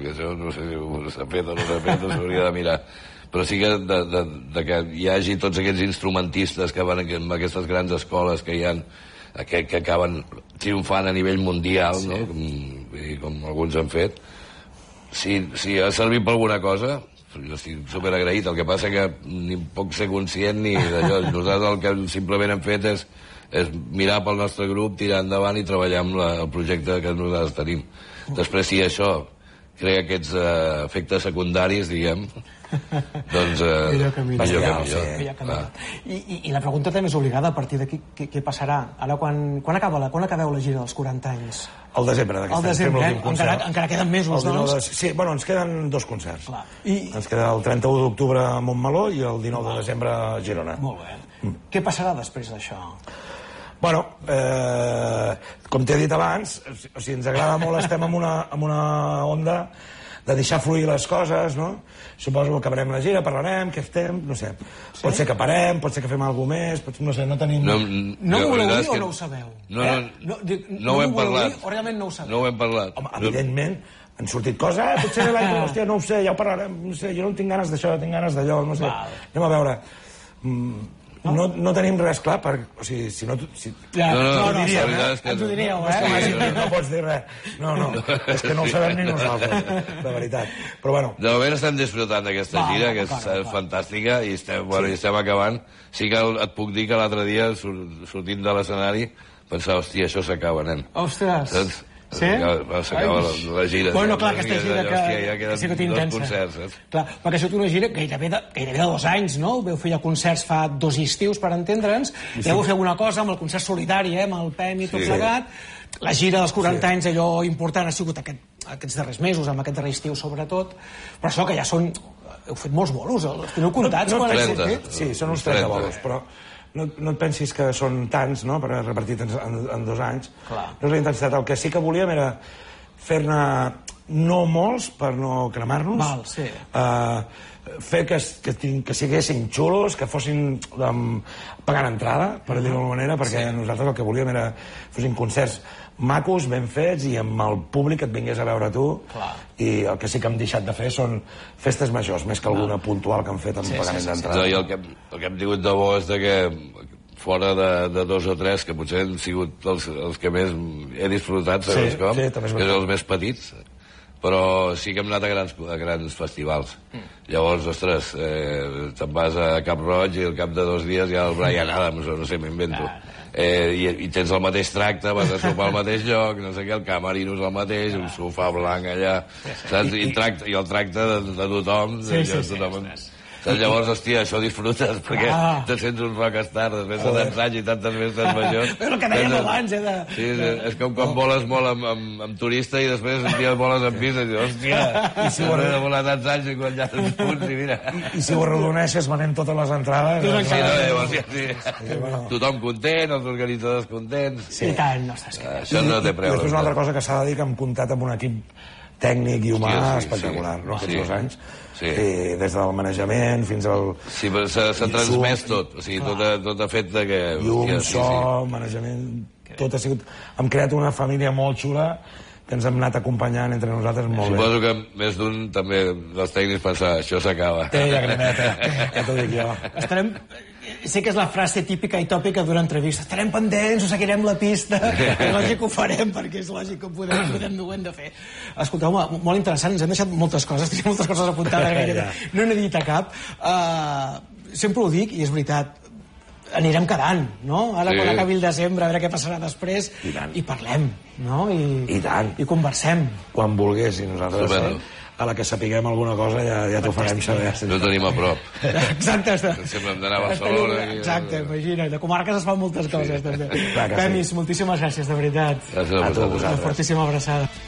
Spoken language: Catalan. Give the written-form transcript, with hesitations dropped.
que això no sé si s'ha fet o no s'ha fet, s'hauria de mirar. Però sí que que hi hagi tots aquests instrumentistes que van en aquestes grans escoles que hi ha, que acaben triomfant a nivell mundial, no? Com alguns han fet. Si ha servit per alguna cosa, jo estic superagraït. El que passa que ni puc ser conscient ni d'allò. Nosaltres el que simplement hem fet és mirar pel nostre grup, tirar endavant i treballar amb el projecte que nosaltres tenim. Després, si això crea aquests efectes secundaris, diguem, doncs millor que millor. I la pregunta també és obligada, a partir d'aquí què passarà? Ara, quan acabeu la gira dels 40 anys? Al desembre d'aquest any. Al desembre, encara queden mesos, doncs? Sí, bueno, ens queden 2 concerts. Ens queda el 31 d'octubre a Montmeló i el 19 de desembre a Girona. Molt bé. Què passarà després d'això? Bueno, com t'he dit abans, o sigui, ens agrada molt, estem en una onda de deixar fluir les coses, no? Suposo que acabarem la gira, parlarem, què estem, no sé. Pot ser que parem, pot ser que fem alguna cosa més, no sé, no tenim... No ho voleu dir o no ho sabeu? No ho hem parlat. O realment no ho sabeu? No ho hem parlat. Home, evidentment, han sortit coses, potser l'any, hòstia, no ho sé, ja ho parlarem, no sé, jo no tinc ganes d'això, tinc ganes d'allò, no sé. Anem a veure... No tenim res clar, o sigui, si no... No, ens ho diríeu, No pots dir res. No, és que no ho sabem ni nosaltres, de veritat. Però bueno... De moment estem disfrutant d'aquesta gira, que és fantàstica, i estem acabant. Sí que et puc dir que l'altre dia, sortint de l'escenari, pensava, hòstia, això s'acaba, nen. Ostres! Sí? S'acaba la gira. Bueno, clar, aquesta gira que ha sigut intensa. Clar, perquè ha sigut una gira gairebé de 2 anys, no? Veu fer ja concerts fa 2 estius, per entendre'ns, i vau fer alguna cosa amb el concert solidari, amb el PEM i tot plegat. La gira dels 40 anys, allò important, ha sigut aquests darrers mesos, amb aquest darrer estiu sobretot, però això que ja són... Heu fet molts bolos, els teniu comptats? 30. Sí, són uns 30 bolos, però... No et pensis que són tants, no?, per repartit en 2 anys. No és la intensitat. El que sí que volíem era fer-ne no molts per no cremar-nos, fer que siguessin xulos, que fossin pagant entrada, per dir-ho d'alguna manera, perquè nosaltres el que volíem era fossin concerts macos, ben fets, i amb el públic et vingués a veure tu. I el que sí que hem deixat de fer són festes majors, més que alguna puntual que han fet amb pagament d'entrada. I el que hem tingut de bo és que fora de 2 o 3, que potser han sigut els que més he disfrutat, sabeu com? Que són els més petits, però sí que hem anat a grans festivals. Llavors, ostres, te'n vas a Cap Roig i al cap de 2 dies ja el Bryan Adams, no sé, m'invento. I tens el mateix tracte, vas a sopar al mateix lloc, no sé què, el camerino és el mateix, un sofà blanc allà, saps? I el tracte de tothom, llavors, hòstia, això disfrutes, perquè te sents un rockstar després de tants anys i tantes festes majors. El que dèiem abans, Sí, és com quan voles molt amb turista i després un dia voles amb pista i dius, hòstia, i si ho he de volar tants anys i quan ja tens punts, i mira. I si ho arrodoneixes venent totes les entrades... Tothom content, els organitzadors contents... I tant, no estàs clar. Això no té preu. Després una altra cosa que s'ha de dir, que hem comptat amb un equip tècnic i humà espectacular, no? Aquests 2 anys. Des del manejament fins al... Sí, però s'ha transmès tot. O sigui, tot ha fet que... Llum, so, manejament... Tot ha sigut... Hem creat una família molt xula que ens hem anat acompanyant entre nosaltres molt bé. Suposo que més d'un també dels tècnics pensava, això s'acaba. Té llagrimeta, ja t'ho dic jo. Sé que és la frase típica i tòpica d'una entrevista. Estarem pendents, us seguirem la pista. És lògic que ho farem, perquè és lògic que ho hem de fer. Escolteu, molt interessant, ens hem deixat moltes coses, tenim moltes coses apuntades gairebé. No n'he dit a cap. Sempre ho dic, i és veritat, anirem quedant, no? Ara quan acabi el desembre, a veure què passarà després, i parlem, no? I tant. I conversem. Quan vulguis, i nosaltres... A la que sapiguem alguna cosa ja t'ho farem saber. No tenim a prop. Exacte. Sempre hem d'anar a Barcelona. Exacte, imagina't. De comarques es fan moltes coses, també. Pemis, moltíssimes gràcies, de veritat. Gràcies a vosaltres. Una fortíssima abraçada.